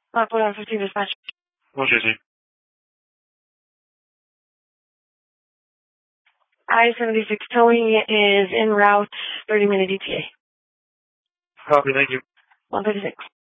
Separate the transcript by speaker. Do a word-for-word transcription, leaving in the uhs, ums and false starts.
Speaker 1: Lockwood one fifteen dispatch.
Speaker 2: What's your name?
Speaker 1: I seventy-six towing is en route, thirty minute E T A.
Speaker 2: Copy, thank you.
Speaker 1: one thirty-six.